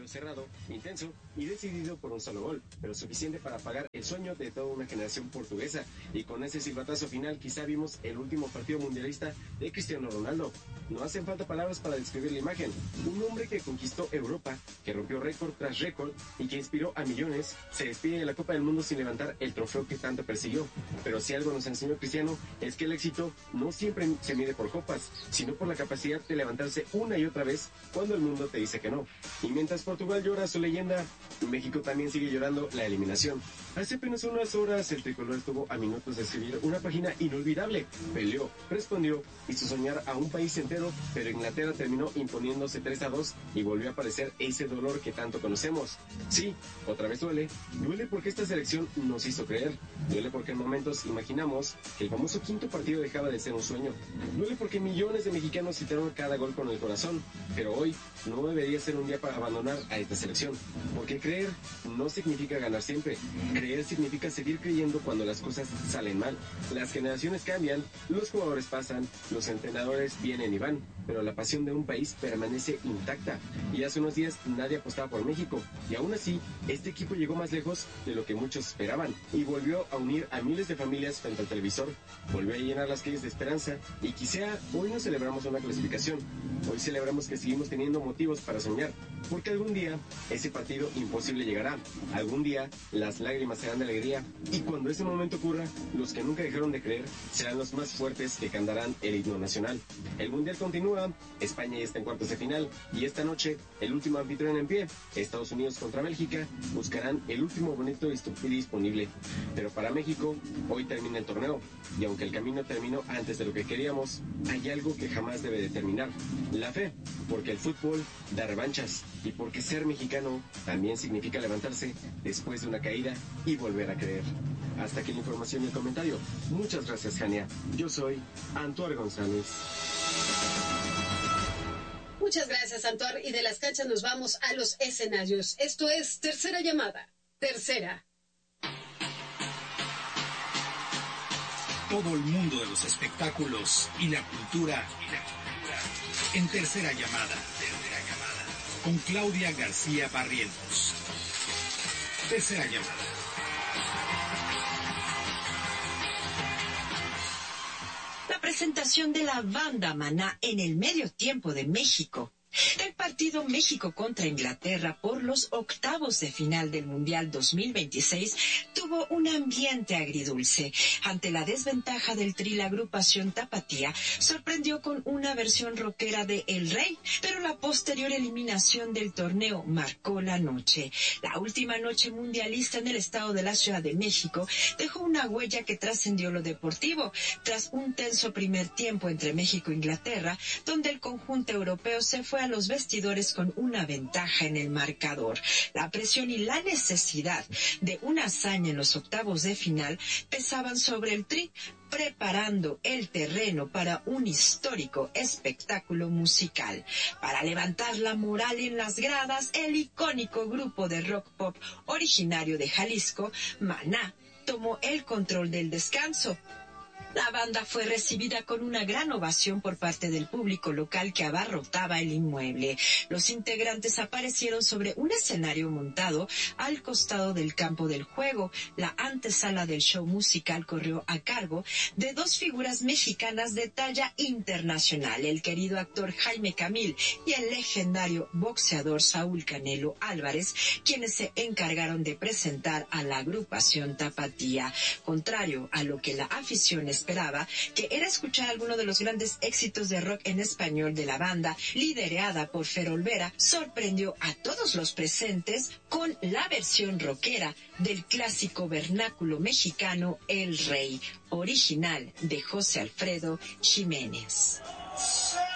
cerrado, intenso y decidido por un solo gol, pero suficiente para apagar el sueño de toda una generación portuguesa. Y con ese silbatazo final quizá vimos el último partido mundialista de Cristiano Ronaldo. No hacen falta palabras para describir la imagen. Un hombre que conquistó Europa, que rompió récord tras récord y que inspiró a millones, se despide de la Copa del Mundo sin levantar el trofeo que tanto persiguió. Pero si algo nos enseñó Cristiano es que el éxito no siempre se mide por copas, sino por la capacidad de levantarse una y otra vez cuando el mundo te dice que no. Y mientras Portugal llora su leyenda, México también sigue llorando la eliminación. Hace apenas unas horas el tricolor estuvo a minutos de escribir una página inolvidable. Peleó, respondió, hizo soñar a un país entero, pero Inglaterra terminó imponiéndose 3-2 y volvió a aparecer ese dolor que tanto conocemos. Sí, otra vez duele. Duele porque esta selección nos hizo creer. Duele porque en momentos imaginamos que el famoso quinto partido dejaba de ser un sueño. Duele porque millones de mexicanos citaron cada gol con el corazón. Pero hoy no debería ser un día para abandonar a esta selección. Porque creer no significa ganar siempre. Creer significa seguir creyendo cuando las cosas salen mal. Las generaciones cambian, los jugadores pasan, los entrenadores vienen y van, pero la pasión de un país permanece intacta. Y hace unos días nadie apostaba por México, y aún así, este equipo llegó más lejos de lo que muchos esperaban, y volvió a unir a miles de familias frente al televisor, volvió a llenar las calles de esperanza, y quizá hoy no celebramos una clasificación, hoy celebramos que seguimos teniendo motivos para soñar, porque algún día ese partido imposible llegará, algún día las lágrimas serán de alegría, y cuando ese momento ocurra, los que nunca dejaron de creer serán los más fuertes que cantarán el himno nacional. El mundial continúa, España ya está en cuartos de final, y esta noche, el último anfitrión en pie, Estados Unidos contra Bélgica, buscarán el último bonito disponible. Pero para México, hoy termina el torneo, y aunque el camino terminó antes de lo que queríamos, hay algo que jamás debe de terminar: la fe, porque el fútbol da revanchas, y porque ser mexicano también significa levantarse después de una caída y volver a creer. Hasta aquí la información y el comentario. Muchas gracias, Jania. Yo soy Antuar González. Muchas gracias, Antuar. Y de las canchas nos vamos a los escenarios. Esto es Tercera Llamada. Tercera. Todo el mundo de los espectáculos y la cultura en Tercera Llamada. Con Claudia García Barrientos. Tercera Llamada. La presentación de la banda Maná en el medio tiempo de México. El partido México contra Inglaterra por los octavos de final del Mundial 2026 tuvo un ambiente agridulce. Ante la desventaja del Tri, la agrupación Tapatía sorprendió con una versión rockera de El Rey, pero la posterior eliminación del torneo marcó la noche. La última noche mundialista en el estado de la Ciudad de México dejó una huella que trascendió lo deportivo, tras un tenso primer tiempo entre México e Inglaterra, donde el conjunto europeo se fue a los vestidores con una ventaja en el marcador. La presión y la necesidad de una hazaña en los octavos de final pesaban sobre el Tri, preparando el terreno para un histórico espectáculo musical. Para levantar la moral en las gradas, el icónico grupo de rock pop originario de Jalisco, Maná, tomó el control del descanso. La banda fue recibida con una gran ovación por parte del público local que abarrotaba el inmueble. Los integrantes aparecieron sobre un escenario montado al costado del campo del juego. La antesala del show musical corrió a cargo de dos figuras mexicanas de talla internacional, el querido actor Jaime Camil y el legendario boxeador Saúl Canelo Álvarez, quienes se encargaron de presentar a la agrupación Tapatía. Contrario a lo que la afición esperaba, que era escuchar alguno de los grandes éxitos de rock en español de la banda, liderada por Fer Olvera, sorprendió a todos los presentes con la versión rockera del clásico vernáculo mexicano El Rey, original de José Alfredo Jiménez.